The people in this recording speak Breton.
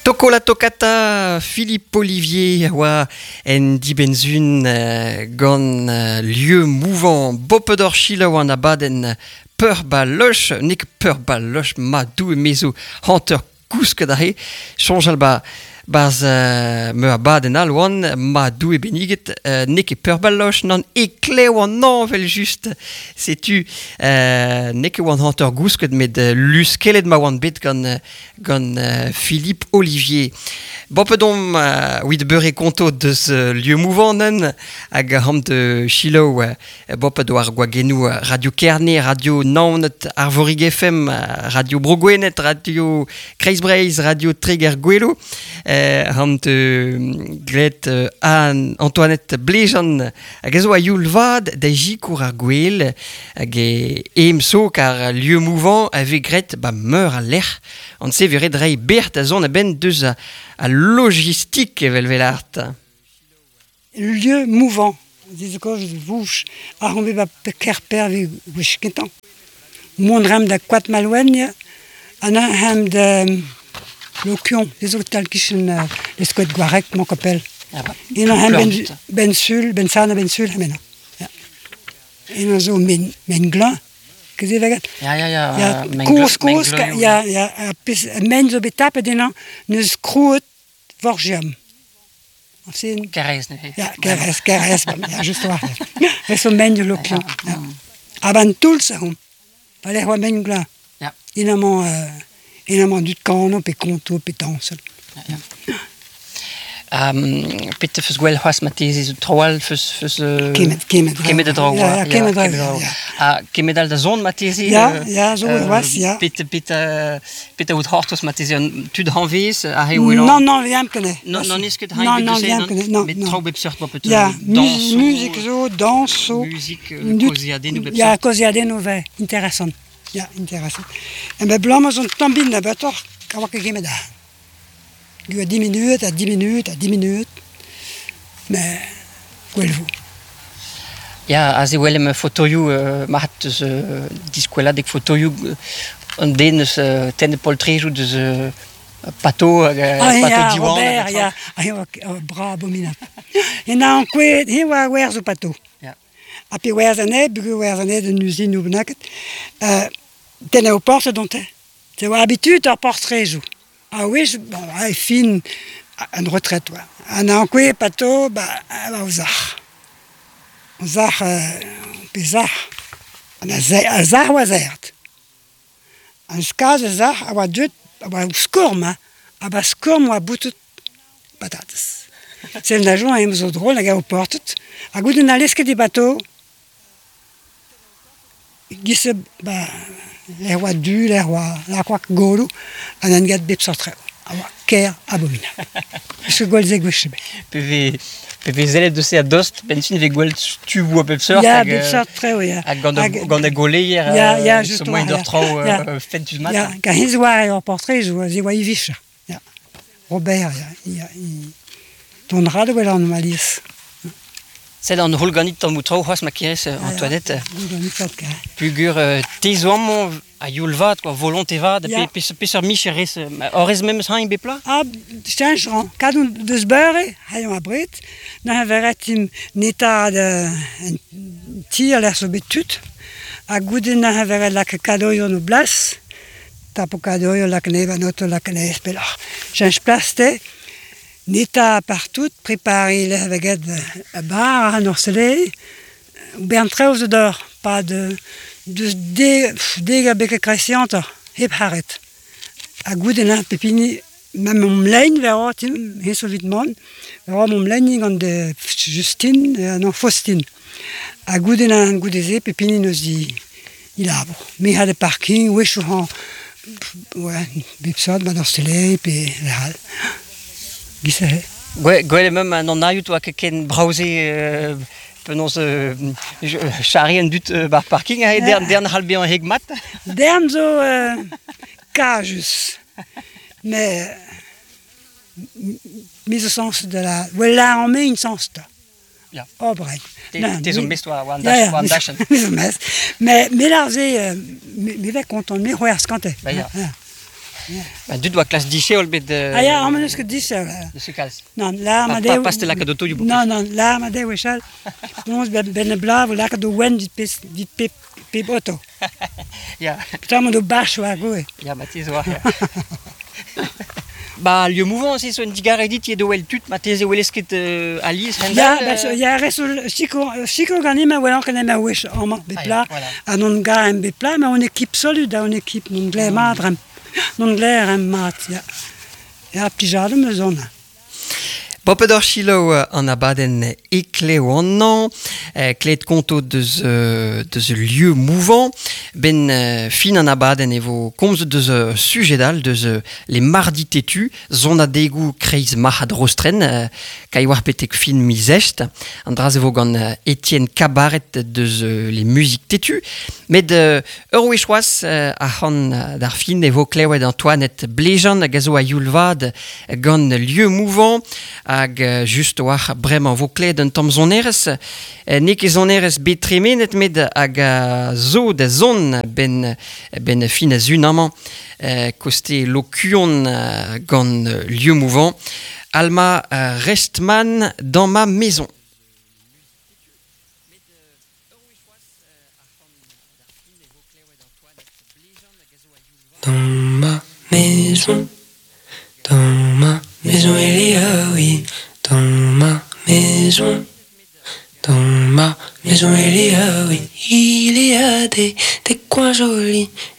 Toko la tocata Philippe Olivier wa en dibenzun gant lieu mouvant bopedor chila wan abaden peur baloch nik peur baloch ma dou e mezo hanter kouske da he change alba baz me abaden al wan ma dou e beniget nik e peur baloch nan e kle wan nan vel just setu nik e wan hanter kouske met luskelet ma wan bet gant Philippe Olivier. Bopedom oui de beurre conto deus lieu mouvant nen hag ham de chilo bopedo ar gwagenou Radio Kerne, Radio Naonet, Arvorig FM, Radio Brogwenet, Radio Kreisbreiz, Radio Treger Gwelo, ham de glet Antoinette Blejan hag ezo a youl vad da jikour ar gwel hag emso car lieu mouvant ave gret meur a l'er an se veret rei bert a zon a ben deus a logistique velvelart. Lieu mouvant. Dis ko vouch a rombe ba kerper vi wishketan. Mondram da kwat malwenje ana ham de lokion des hôtels kischen les squat guarek mon kopel. Ina ham bensul bensana bensul hamena. Ina zo men glan Ja. Koers, ja, men zo betappen dina, nus kroet vorgiam. Keres, ne? Ja, keres, ja, just waar. Het zo men de lopion. Aban tuls ahom. Palais wa men glan. Ja. Inaman dut kano pe konto pe tansel. Ja. Bitte fürs Gwell has matesi troal fürs Kemet draw. Ja, Kemet draw. Kemet al da zon matesi. Ja, zo was, ja. Bitte ut hartos matesi tud hanvis a he Non, viam kene. Non is ket hein met tro bepsert wat ja, musique zo, dans zo. Musique koziadeno bepsert. Ja, koziadeno ve, interessant. Ja, interessant. En bij blammen zo'n tambin na betor, kan wat Kemet da. Du a 10 minutes. Mais, gwelvo. Ja, azi wellem fotoju mahat dus disquela dek fotoju an denus tenne poltreju dus pato diwan. Robert, ja. Bra abominab. En dan kweet, he wa wer zo pato. Ja. Api wer zane, bugu wer zane de nuzi nou benaket. Tenne o porte donte. Te wa habitude ar portreju. Ah oui, bon, fin, une retraite, ouais. Un an, quoi, pato, aux arts. Aux arts, bizarre. Un azar ou azert. Un cas, azar, à deux, à scourme, à scourme, à bout de patates. C'est le nageon, à un drôle, à gars au porte. À goût d'une alesque des bateaux, qui se, les rois du, les rois, la croix golo, an angat bep sortre. Awa, ker abominable. Parce que gol zeg wechebe. PV zelet de se a dost, ben fin ve gol tu boa bep sort. Ja, bep sortre, oui. Hag gant a goleier, just so moin d'or trao fentus mat. Ja, ka his war eo portrait, ze oa ivish. Ja. Robert, ja. Ton rad wel an malis. C'est an holganit tam outrao c'hoaz ma keres Antoinette. Pugur tezoamon a youlvat, quoi, volontevad, pesur micheres, orez memes hain bepla? Stenchran, kadon deus beure, hayon a bret, na veret neta un tir l'air so betut, a goude na veret lak kadoio no blas, tapo kadoio lak neva noto lak ne espelar. Change plaste, neta partout, préparé avec a bar, an orselé, ben treuz d'or, pas de dega beke kresianta, heb haret. A goudena pepini, même mon mlein vers heso vitman, vers mon mlein gant de Justine, non Faustine. A goudena an goudeze pepini nos il arbre. Mais ha de parking, wesh han, ouais, bipsad, ben orselé, pe lehal. Gisahe. Gwell même an aiout oa ken browse penons charien dut bar parking a dern halbe an hegmat. Dern zo kajus. Mais mise au sens de la... Voilà, on met une sens de... Ja. Oh, bref. T'es un mest oa an dashen. Mais larze, me vek konton, me c'hwer skante. Ja. Du doa klas diche ol bet Ah ja, allemaal eens gedische. de sukals. Non, là, maar Pas te laka do to Non, là, maar de wechal. Ons ben de blauw, lekker de wen die pip auto. Ja, Putain, maar de bâche wa goe. ja, ma tiz war. Ba, lieu mouvant, c'est son digare dit ye do wel tut, ma tiz e welesket Alice Ja, Hendal. ja, resol chico gani ma welan kan ma wesh en bepla. voilà. Anon ga en bepla, mais on équipe solide, on équipe non glé madrem. Non glé en mat, ja. Ja, plijade me zona. Bopedor chilo an abaden ekleo annan, kleet konto deus lieu mouvant, ben fin an abaden evo komz deus sujedal, deus les mardi tetu, zon a degou kreiz mahad rostren, kai war petek fin mizest, an draz evo gant Etienne Cabaret deus les musiques tetu, met ur wechouaz a c'han d'ar fin evo kleouet Antoinette Blejan a gazo a youlvad gant lieu mouvant, hag just war bremañ vo kled un tamm zonerez. Nek e zonerez betremenet med hag zo da zon ben fin a zun amañ koste lokuon gant lieu mouvant. Alma Restman dans ma maison. Dans ma maison, il y a, oui, dans ma maison, il y a, oui, il y a des coins jolis